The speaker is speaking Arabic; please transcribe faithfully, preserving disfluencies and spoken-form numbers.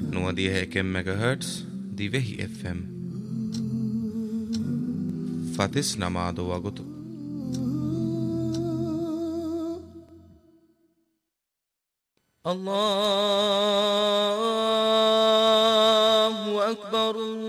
نوديها كم ميجا هرتز دي وهي اف ام فتسنا مع دواغتو. الله أكبر.